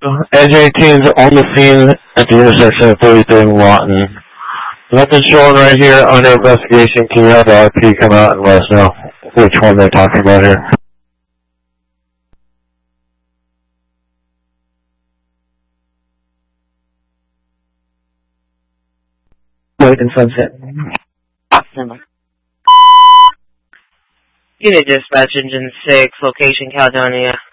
Edge 18's on the scene at the intersection of 33 and Lawton. Nothing showing right here under investigation. Can you have the RP come out and let us know which one they're talking about here? Wait in Sunset. Unit Dispatch Engine 6, location Caledonia.